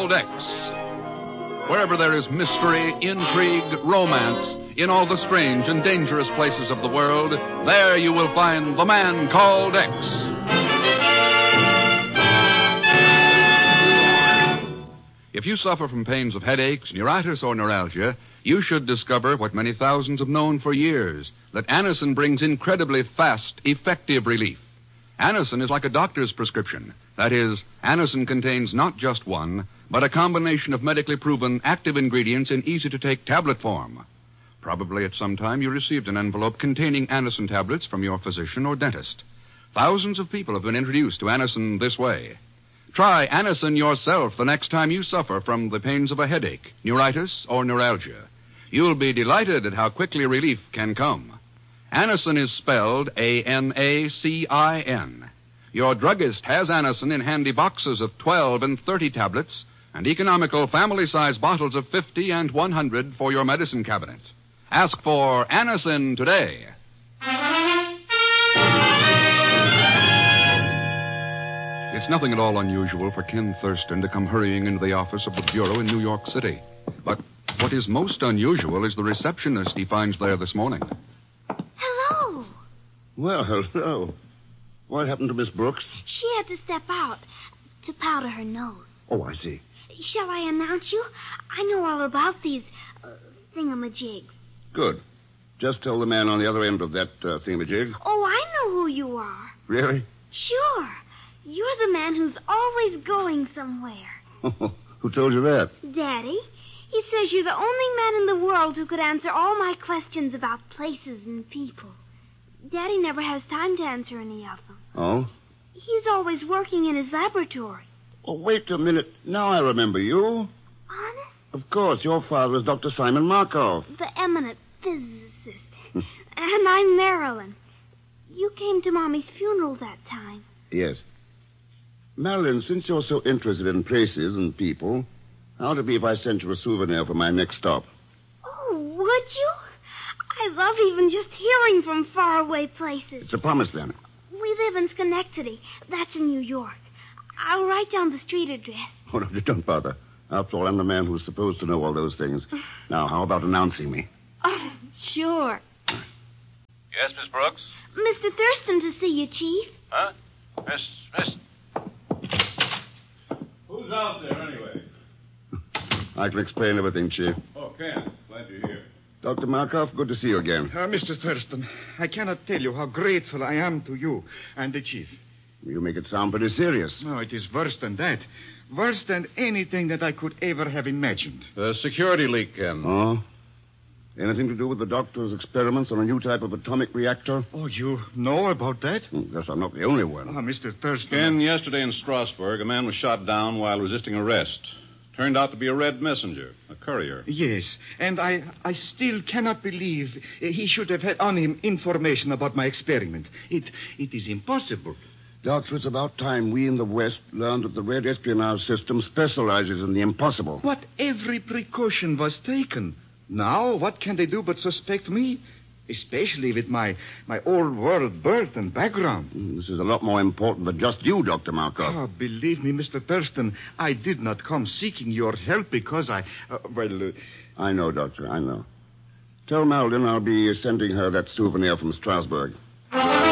called X. Wherever there is mystery, intrigue, romance, in all the strange and dangerous places of the world, there you will find the man called X. If you suffer from pains of headaches, neuritis, or neuralgia, you should discover what many thousands have known for years, that Anacin brings incredibly fast, effective relief. Anacin is like a doctor's prescription. That is, Anacin contains not just one, but a combination of medically proven active ingredients in easy-to-take tablet form. Probably at some time you received an envelope containing Anacin tablets from your physician or dentist. Thousands of people have been introduced to Anacin this way. Try Anacin yourself the next time you suffer from the pains of a headache, neuritis, or neuralgia. You'll be delighted at how quickly relief can come. Anacin is spelled Anacin. Your druggist has Anacin in handy boxes of 12 and 30 tablets and economical family-size bottles of 50 and 100 for your medicine cabinet. Ask for Anacin today. It's nothing at all unusual for Ken Thurston to come hurrying into the office of the Bureau in New York City. But what is most unusual is the receptionist he finds there this morning. Hello. Well, hello. What happened to Miss Brooks? She had to step out to powder her nose. Oh, I see. Shall I announce you? I know all about these thingamajigs. Good. Just tell the man on the other end of that thingamajig. Oh, I know who you are. Really? Sure. You're the man who's always going somewhere. Who told you that? Daddy. He says you're the only man in the world who could answer all my questions about places and people. Daddy never has time to answer any of them. Oh? He's always working in his laboratory. Oh, wait a minute. Now I remember you. Honest? Of course, your father is Dr. Simon Markov. The eminent physicist. And I'm Marilyn. You came to Mommy's funeral that time. Yes. Marilyn, since you're so interested in places and people, how would it be if I sent you a souvenir for my next stop? Oh, would you? I love even just hearing from faraway places. It's a promise, then. We live in Schenectady. That's in New York. I'll write down the street address. Oh, no, don't bother. After all, I'm the man who's supposed to know all those things. Now, how about announcing me? Oh, sure. Yes, Miss Brooks? Mr. Thurston to see you, Chief. Huh? Miss... Who's out there, anyway? I can explain everything, Chief. Oh, Ken. Glad you're here. Dr. Markov, good to see you again. Mr. Thurston, I cannot tell you how grateful I am to you and the Chief. You make it sound pretty serious. No, it is worse than that. Worse than anything that I could ever have imagined. The security leak, Ken. Oh? Anything to do with the doctor's experiments on a new type of atomic reactor? Oh, you know about that? Guess I'm not the only one. Mr. Thurston. Ken, yesterday in Strasbourg, a man was shot down while resisting arrest. Turned out to be a red messenger, a courier. Yes, and I still cannot believe he should have had on him information about my experiment. It is impossible. Doctor, it's about time we in the West learned that the Red Espionage System specializes in the impossible. But every precaution was taken. Now, what can they do but suspect me? Especially with my all-world birth and background. This is a lot more important than just you, Dr. Markov. Oh, believe me, Mr. Thurston, I did not come seeking your help because I know, Doctor, I know. Tell Marilyn I'll be sending her that souvenir from Strasbourg.